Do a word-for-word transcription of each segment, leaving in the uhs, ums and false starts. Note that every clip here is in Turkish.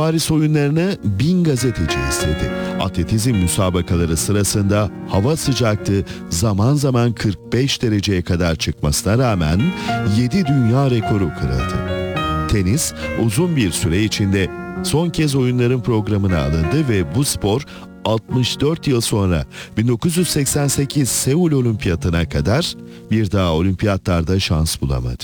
Paris oyunlarına bin gazeteci istedi. Atletizm müsabakaları sırasında hava sıcaklığı zaman zaman kırk beş dereceye kadar çıkmasına rağmen yedi dünya rekoru kırıldı. Tenis uzun bir süre içinde son kez oyunların programına alındı ve bu spor altmış dört yıl sonra bin dokuz yüz seksen sekiz Seul Olimpiyatına kadar bir daha olimpiyatlarda şans bulamadı.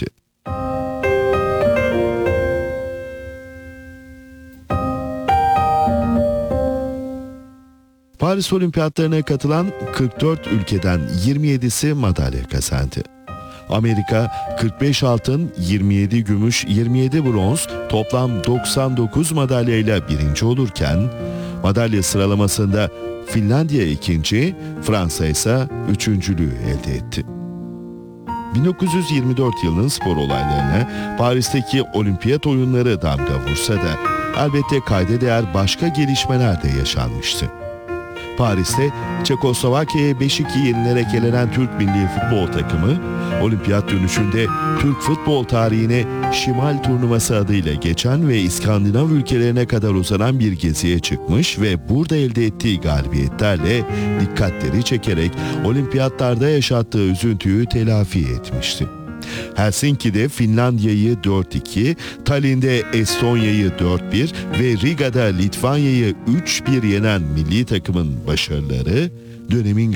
Paris Olimpiyatlarına katılan kırk dört ülkeden yirmi yedisi madalya kazandı. Amerika kırk beş altın, yirmi yedi gümüş, yirmi yedi bronz, toplam doksan dokuz madalyayla birinci olurken, madalya sıralamasında Finlandiya ikinci, Fransa ise üçüncülüğü elde etti. bin dokuz yüz yirmi dört yılının spor olaylarına Paris'teki olimpiyat oyunları damga vursa da elbette kayda değer başka gelişmeler de yaşanmıştı. Paris'te Çekoslovakya'ya beş iki yenilerek elenen Türk milli futbol takımı, olimpiyat dönüşünde Türk futbol tarihine Şimal Turnuvası adıyla geçen ve İskandinav ülkelerine kadar uzanan bir geziye çıkmış ve burada elde ettiği galibiyetlerle dikkatleri çekerek olimpiyatlarda yaşattığı üzüntüyü telafi etmişti. Helsinki'de Finlandiya'yı dört iki, Tallinn'de Estonya'yı dört bir ve Riga'da Litvanya'yı üç bir yenen milli takımın başarıları dönemin